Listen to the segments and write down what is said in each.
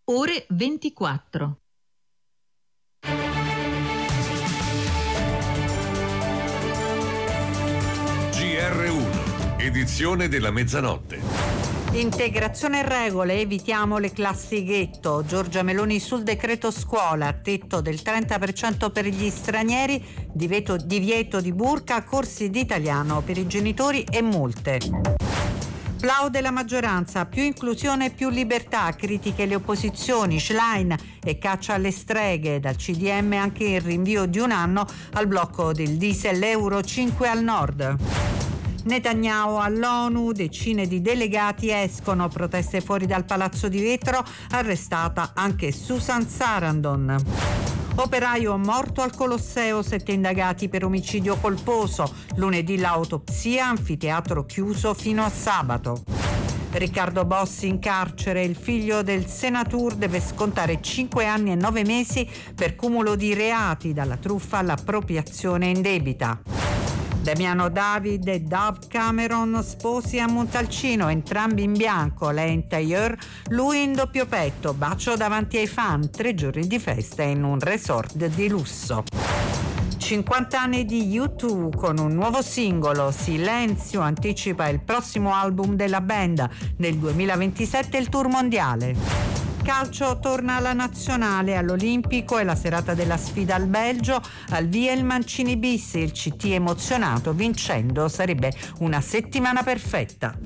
ore 24. GR1, edizione della mezzanotte. Integrazione e regole, evitiamo le classi ghetto. Giorgia Meloni sul decreto scuola, tetto del 30% per gli stranieri, divieto di burka, corsi di italiano per i genitori e multe. Plaude la maggioranza, più inclusione, più libertà, critiche le opposizioni, Schlein e caccia alle streghe, dal CDM anche il rinvio di un anno al blocco del diesel Euro 5 al nord. Netanyahu all'ONU, decine di delegati escono, proteste fuori dal Palazzo di Vetro, arrestata anche Susan Sarandon. Operaio morto al Colosseo, 7 indagati per omicidio colposo, lunedì l'autopsia, anfiteatro chiuso fino a sabato. Riccardo Bossi in carcere, il figlio del senatur deve scontare 5 anni e 9 mesi per cumulo di reati, dalla truffa all'appropriazione indebita. Damiano David e Dove Cameron sposi a Montalcino, entrambi in bianco, lei in tailleur, lui in doppio petto, bacio davanti ai fan, 3 giorni di festa in un resort di lusso. 50 anni di U2 con un nuovo singolo, Silenzio, anticipa il prossimo album della band, nel 2027 il tour mondiale. Calcio torna alla nazionale, all'Olimpico e la serata della sfida al Belgio, al via il Mancini bis, il CT emozionato, vincendo sarebbe una settimana perfetta.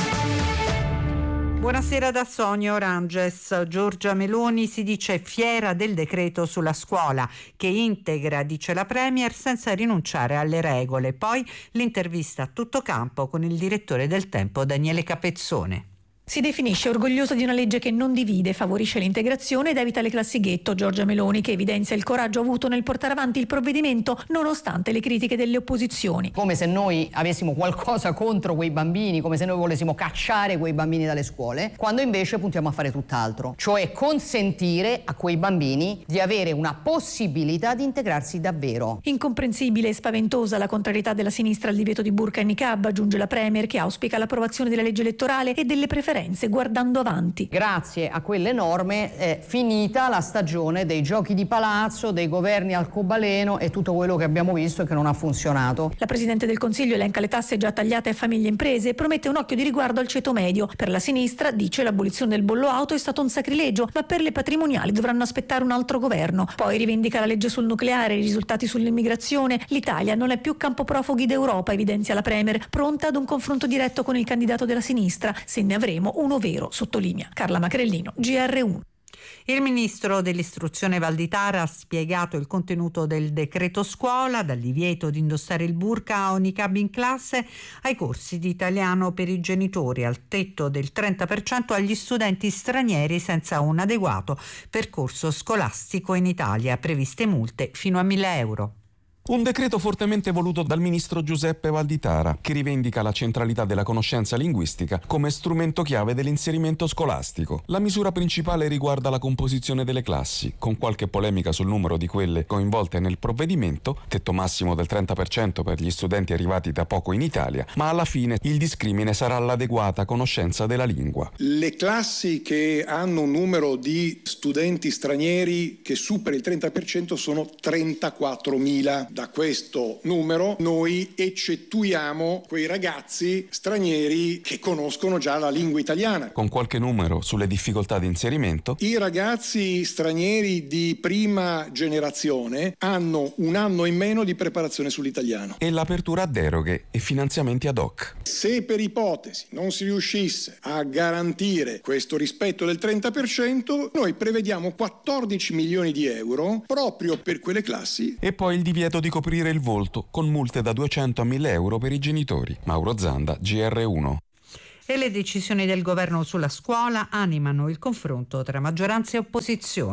Buonasera da Sonia Oranges. Giorgia Meloni si dice fiera del decreto sulla scuola che integra, dice la Premier, senza rinunciare alle regole. Poi l'intervista a tutto campo con il direttore del Tempo Daniele Capezzone. Si definisce orgogliosa di una legge che non divide, favorisce l'integrazione ed evita le classi ghetto. Giorgia Meloni, che evidenzia il coraggio avuto nel portare avanti il provvedimento nonostante le critiche delle opposizioni. Come se noi avessimo qualcosa contro quei bambini, come se noi volessimo cacciare quei bambini dalle scuole, quando invece puntiamo a fare tutt'altro, cioè consentire a quei bambini di avere una possibilità di integrarsi davvero. Incomprensibile e spaventosa la contrarietà della sinistra al divieto di burka e niqab, aggiunge la Premier, che auspica l'approvazione della legge elettorale e delle preferenze guardando avanti. Grazie a quelle norme è finita la stagione dei giochi di palazzo, dei governi arcobaleno e tutto quello che abbiamo visto e che non ha funzionato. La Presidente del Consiglio elenca le tasse già tagliate a famiglie e imprese e promette un occhio di riguardo al ceto medio. Per la sinistra, dice, l'abolizione del bollo auto è stato un sacrilegio, ma per le patrimoniali dovranno aspettare un altro governo. Poi rivendica la legge sul nucleare, i risultati sull'immigrazione. L'Italia non è più campo profughi d'Europa, evidenzia la Premier, pronta ad un confronto diretto con il candidato della sinistra. Se ne avremo uno vero, sottolinea Carla Macrellino, GR1. Il ministro dell'istruzione Valditara ha spiegato il contenuto del decreto scuola, dal divieto di indossare il burka o niqab in classe ai corsi di italiano per i genitori, al tetto del 30% agli studenti stranieri senza un adeguato percorso scolastico in Italia, previste multe fino a 1.000 euro. Un decreto fortemente voluto dal ministro Giuseppe Valditara, che rivendica la centralità della conoscenza linguistica come strumento chiave dell'inserimento scolastico. La misura principale riguarda la composizione delle classi, con qualche polemica sul numero di quelle coinvolte nel provvedimento, tetto massimo del 30% per gli studenti arrivati da poco in Italia, ma alla fine il discrimine sarà l'adeguata conoscenza della lingua. Le classi che hanno un numero di studenti stranieri che supera il 30% sono 34.000. Da questo numero noi eccettuiamo quei ragazzi stranieri che conoscono già la lingua italiana. Con qualche numero sulle difficoltà di inserimento. I ragazzi stranieri di prima generazione hanno un anno in meno di preparazione sull'italiano. E l'apertura a deroghe e finanziamenti ad hoc. Se per ipotesi non si riuscisse a garantire questo rispetto del 30%, noi prevediamo 14 milioni di euro proprio per quelle classi. E poi il divieto di coprire il volto con multe da 200 a 1.000 euro per i genitori. Mauro Zanda, GR1. E le decisioni del governo sulla scuola animano il confronto tra maggioranza e opposizione.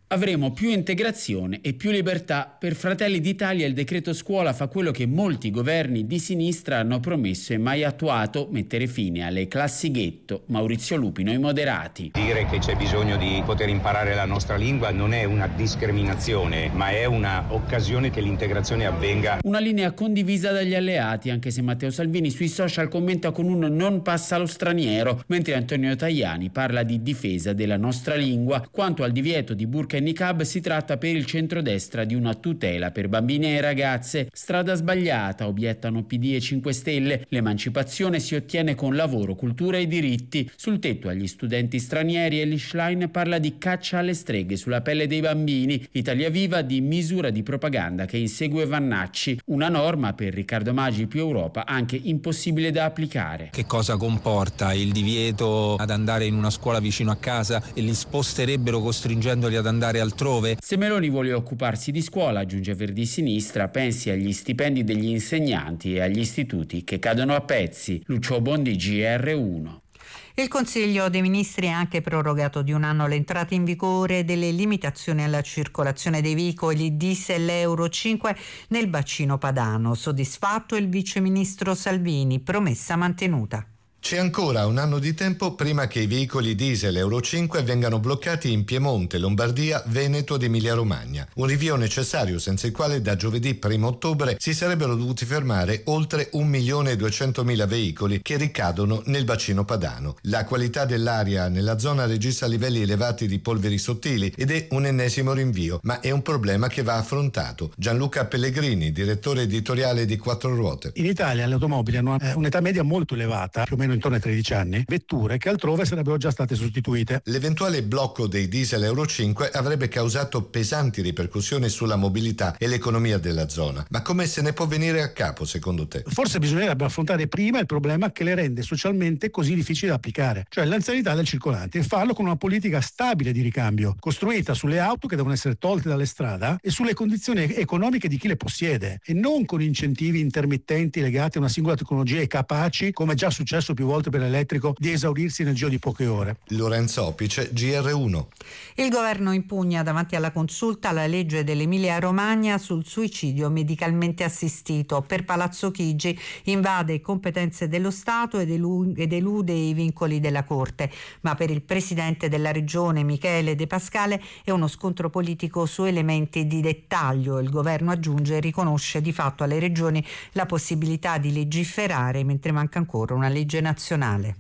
Avremo più integrazione e più libertà. Per Fratelli d'Italia il decreto scuola fa quello che molti governi di sinistra hanno promesso e mai attuato: mettere fine alle classi ghetto. Maurizio Lupino, i moderati. Dire che c'è bisogno di poter imparare la nostra lingua non è una discriminazione, ma è una occasione che l'integrazione avvenga. Una linea condivisa dagli alleati, anche se Matteo Salvini sui social commenta con un non passa lo straniero, mentre Antonio Tajani parla di difesa della nostra lingua. Quanto al divieto di burka e niqab, si tratta per il centrodestra di una tutela per bambine e ragazze. Strada sbagliata, obiettano PD e 5 Stelle. L'emancipazione si ottiene con lavoro, cultura e diritti. Sul tetto agli studenti stranieri Elly Schlein parla di caccia alle streghe sulla pelle dei bambini. Italia Viva di misura di propaganda che insegue Vannacci. Una norma per Riccardo Maggi più Europa anche impossibile da applicare. Che cosa comporta il divieto ad andare in una scuola vicino a casa e li sposterebbero costringendoli ad andare altrove? Se Meloni vuole occuparsi di scuola, aggiunge Verdi Sinistra, pensi agli stipendi degli insegnanti e agli istituti che cadono a pezzi. Lucio Bondi, GR1. Il Consiglio dei Ministri ha anche prorogato di un anno l'entrata in vigore delle limitazioni alla circolazione dei veicoli diesel Euro 5 nel bacino padano. Soddisfatto il viceministro Salvini, promessa mantenuta. C'è ancora un anno di tempo prima che i veicoli diesel Euro 5 vengano bloccati in Piemonte, Lombardia, Veneto ed Emilia-Romagna. Un rinvio necessario senza il quale da giovedì 1 ottobre si sarebbero dovuti fermare oltre 1.200.000 veicoli che ricadono nel bacino padano. La qualità dell'aria nella zona registra livelli elevati di polveri sottili ed è un ennesimo rinvio, ma è un problema che va affrontato. Gianluca Pellegrini, direttore editoriale di Quattro Ruote. In Italia le automobili hanno un'età media molto elevata, più o meno intorno ai 13 anni, vetture che altrove sarebbero già state sostituite. L'eventuale blocco dei diesel Euro 5 avrebbe causato pesanti ripercussioni sulla mobilità e l'economia della zona. Ma come se ne può venire a capo, secondo te? Forse bisognerebbe affrontare prima il problema che le rende socialmente così difficili da applicare, cioè l'anzianità del circolante, e farlo con una politica stabile di ricambio, costruita sulle auto che devono essere tolte dalle strade e sulle condizioni economiche di chi le possiede, e non con incentivi intermittenti legati a una singola tecnologia e capaci, come già successo più volte per l'elettrico, di esaurirsi nel giro di poche ore. Lorenzo Opice, GR1. Il governo impugna davanti alla consulta la legge dell'Emilia-Romagna sul suicidio medicalmente assistito. Per Palazzo Chigi invade competenze dello Stato ed elude i vincoli della Corte, ma per il presidente della regione Michele De Pascale è uno scontro politico su elementi di dettaglio. Il governo, aggiunge, riconosce di fatto alle regioni la possibilità di legiferare mentre manca ancora una legge nazionale.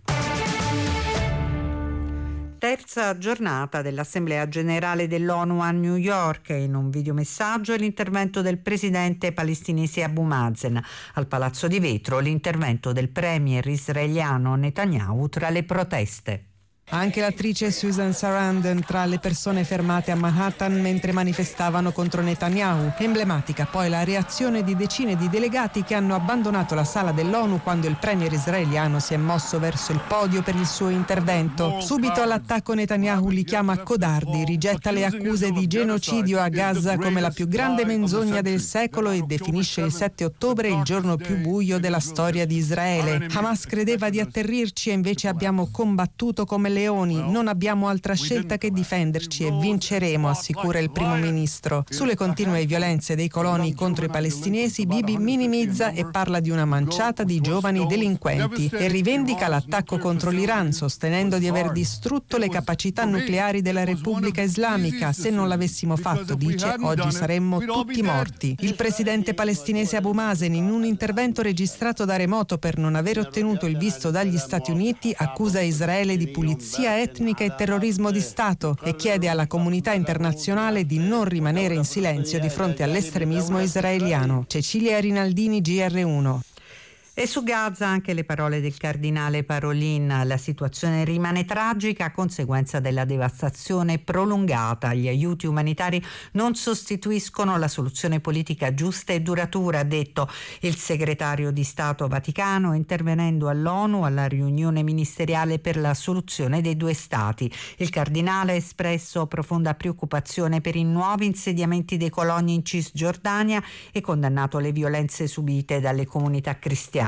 Terza giornata dell'Assemblea Generale dell'ONU a New York. In un videomessaggio l'intervento del presidente palestinese Abu Mazen. Al Palazzo di Vetro l'intervento del premier israeliano Netanyahu tra le proteste. Anche l'attrice Susan Sarandon tra le persone fermate a Manhattan mentre manifestavano contro Netanyahu. Emblematica poi la reazione di decine di delegati che hanno abbandonato la sala dell'ONU quando il premier israeliano si è mosso verso il podio per il suo intervento. Subito all'attacco Netanyahu li chiama codardi, rigetta le accuse di genocidio a Gaza come la più grande menzogna del secolo e definisce il 7 ottobre il giorno più buio della storia di Israele. Hamas credeva di atterrirci e invece abbiamo combattuto come leoni, non abbiamo altra scelta che difenderci e vinceremo, assicura il primo ministro. Sulle continue violenze dei coloni contro i palestinesi, Bibi minimizza e parla di una manciata di giovani delinquenti e rivendica l'attacco contro l'Iran, sostenendo di aver distrutto le capacità nucleari della Repubblica Islamica. Se non l'avessimo fatto, dice, oggi saremmo tutti morti. Il presidente palestinese Abu Mazen, in un intervento registrato da remoto per non aver ottenuto il visto dagli Stati Uniti, accusa Israele di pulizia etnica e terrorismo di Stato e chiede alla comunità internazionale di non rimanere in silenzio di fronte all'estremismo israeliano. Cecilia Rinaldini, GR1. E su Gaza anche le parole del cardinale Parolin. La situazione rimane tragica a conseguenza della devastazione prolungata. Gli aiuti umanitari non sostituiscono la soluzione politica giusta e duratura, ha detto il segretario di Stato Vaticano, intervenendo all'ONU alla riunione ministeriale per la soluzione dei due Stati. Il cardinale ha espresso profonda preoccupazione per i nuovi insediamenti dei coloni in Cisgiordania e condannato le violenze subite dalle comunità cristiane.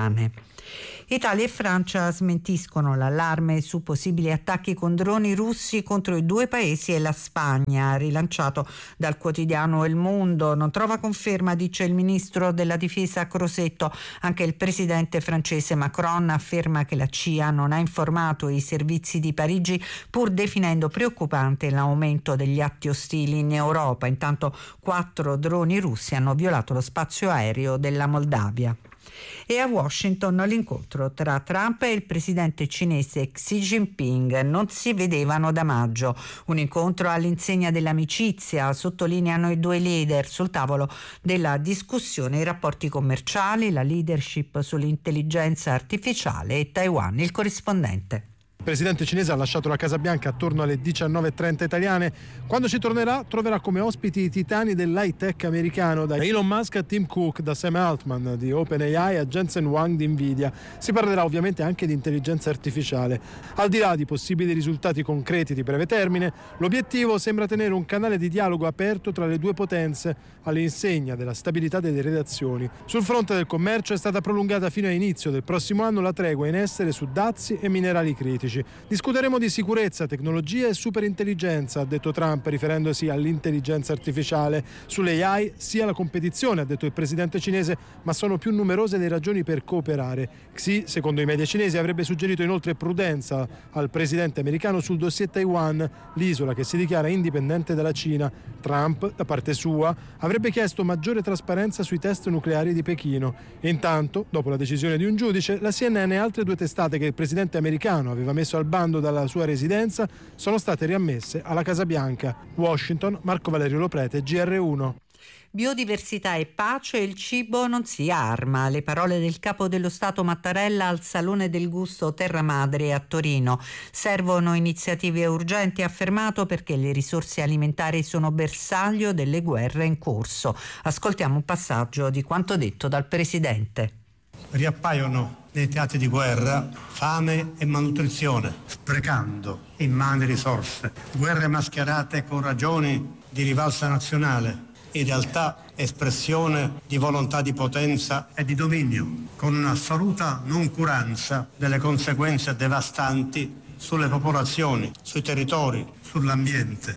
iraniane. Italia e Francia smentiscono l'allarme su possibili attacchi con droni russi contro i due paesi e la Spagna. Rilanciato dal quotidiano El Mundo, non trova conferma, dice il ministro della difesa Crosetto. Anche il presidente francese Macron afferma che la CIA non ha informato i servizi di Parigi, pur definendo preoccupante l'aumento degli atti ostili in Europa. Intanto 4 droni russi hanno violato lo spazio aereo della Moldavia. E a Washington l'incontro tra Trump e il presidente cinese Xi Jinping non si vedevano da maggio. Un incontro all'insegna dell'amicizia, sottolineano i due leader. Sul tavolo della discussione i rapporti commerciali, la leadership sull'intelligenza artificiale e Taiwan. Il corrispondente. Il presidente cinese ha lasciato la Casa Bianca attorno alle 19:30 italiane. Quando ci tornerà, troverà come ospiti i titani dell'high tech americano, da Elon Musk a Tim Cook, da Sam Altman di OpenAI a Jensen Huang di Nvidia. Si parlerà ovviamente anche di intelligenza artificiale. Al di là di possibili risultati concreti di breve termine, l'obiettivo sembra tenere un canale di dialogo aperto tra le due potenze, all'insegna della stabilità delle relazioni. Sul fronte del commercio è stata prolungata fino a inizio del prossimo anno la tregua in essere su dazi e minerali critici. Discuteremo di sicurezza, tecnologia e superintelligenza, ha detto Trump, riferendosi all'intelligenza artificiale. Sulle AI sia la competizione, ha detto il presidente cinese, ma sono più numerose le ragioni per cooperare. Xi, secondo i media cinesi, avrebbe suggerito inoltre prudenza al presidente americano sul dossier Taiwan, l'isola che si dichiara indipendente dalla Cina. Trump, da parte sua, avrebbe chiesto maggiore trasparenza sui test nucleari di Pechino. E intanto, dopo la decisione di un giudice, la CNN e altre 2 testate che il presidente americano aveva messo al bando dalla sua residenza sono state riammesse alla Casa Bianca. Washington, Marco Valerio Loprete, GR1. Biodiversità e pace, il cibo non si arma. Le parole del capo dello Stato Mattarella al Salone del Gusto Terra Madre a Torino. Servono iniziative urgenti, ha affermato, perché le risorse alimentari sono bersaglio delle guerre in corso. Ascoltiamo un passaggio di quanto detto dal Presidente. Riappaiono nei teatri di guerra fame e malnutrizione, sprecando immani risorse, guerre mascherate con ragioni di rivalsa nazionale, in realtà espressione di volontà di potenza e di dominio, con un'assoluta noncuranza delle conseguenze devastanti sulle popolazioni, sui territori, sull'ambiente.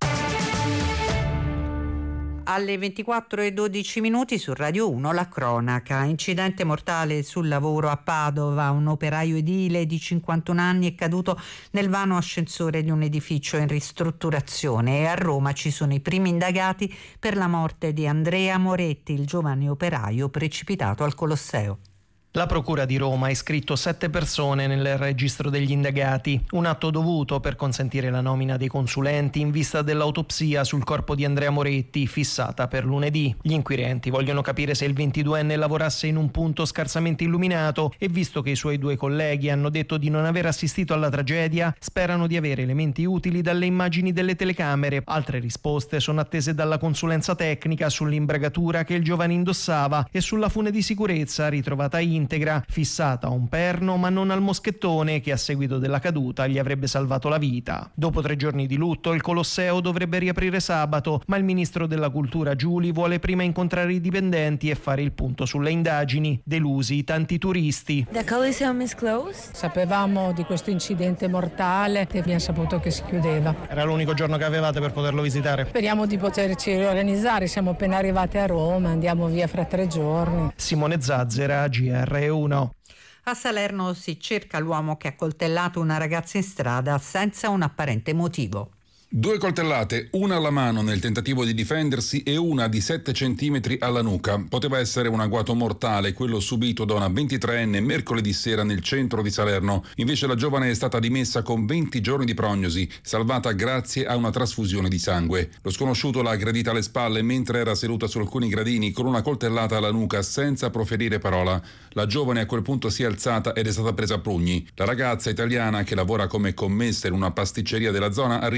Alle 24:12 su Radio 1 la cronaca. Incidente mortale sul lavoro a Padova. Un operaio edile di 51 anni è caduto nel vano ascensore di un edificio in ristrutturazione. E a Roma ci sono i primi indagati per la morte di Andrea Moretti, il giovane operaio precipitato al Colosseo. La Procura di Roma ha iscritto 7 persone nel registro degli indagati, un atto dovuto per consentire la nomina dei consulenti in vista dell'autopsia sul corpo di Andrea Moretti, fissata per lunedì. Gli inquirenti vogliono capire se il 22enne lavorasse in un punto scarsamente illuminato e, visto che i suoi 2 colleghi hanno detto di non aver assistito alla tragedia, sperano di avere elementi utili dalle immagini delle telecamere. Altre risposte sono attese dalla consulenza tecnica sull'imbragatura che il giovane indossava e sulla fune di sicurezza ritrovata integra, fissata a un perno ma non al moschettone che a seguito della caduta gli avrebbe salvato la vita. Dopo 3 giorni di lutto il Colosseo dovrebbe riaprire sabato, ma il ministro della Cultura Giuli vuole prima incontrare i dipendenti e fare il punto sulle indagini. Delusi tanti turisti. The Coliseum is closed? Sapevamo di questo incidente mortale e abbiamo saputo che si chiudeva. Era l'unico giorno che avevate per poterlo visitare? Speriamo di poterci riorganizzare, siamo appena arrivati a Roma, andiamo via fra 3 giorni. Simone Zazzera, GR1. A Salerno si cerca l'uomo che ha coltellato una ragazza in strada senza un apparente motivo. 2 coltellate, una alla mano nel tentativo di difendersi e una di 7 centimetri alla nuca. Poteva essere un agguato mortale, quello subito da una 23enne mercoledì sera nel centro di Salerno. Invece la giovane è stata dimessa con 20 giorni di prognosi, salvata grazie a una trasfusione di sangue. Lo sconosciuto l'ha aggredita alle spalle mentre era seduta su alcuni gradini con una coltellata alla nuca senza proferire parola. La giovane a quel punto si è alzata ed è stata presa a pugni. La ragazza italiana, che lavora come commessa in una pasticceria della zona, ha riferito di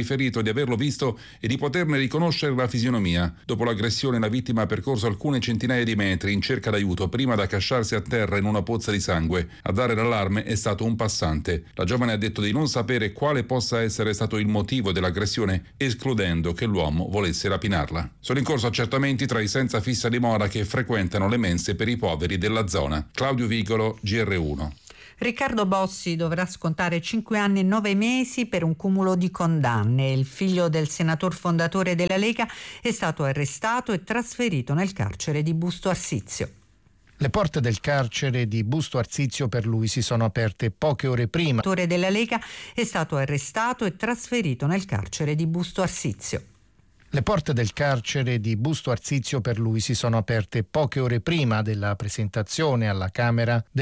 di averlo visto e di poterne riconoscere la fisionomia. Dopo l'aggressione la vittima ha percorso alcune centinaia di metri in cerca d'aiuto prima da accasciarsi a terra in una pozza di sangue. A dare l'allarme è stato un passante. La giovane ha detto di non sapere quale possa essere stato il motivo dell'aggressione, escludendo che l'uomo volesse rapinarla. Sono in corso accertamenti tra i senza fissa dimora che frequentano le mense per i poveri della zona. Claudio Vigolo, GR1. Riccardo Bossi dovrà scontare 5 anni e 9 mesi per un cumulo di condanne. Il figlio del senatore fondatore della Lega è stato arrestato e trasferito nel carcere di Busto Arsizio. Le porte del carcere di Busto Arsizio per lui si sono aperte poche ore prima. Il senatore della Lega è stato arrestato e trasferito nel carcere di Busto Arsizio. Le porte del carcere di Busto Arsizio per lui si sono aperte poche ore prima della presentazione alla Camera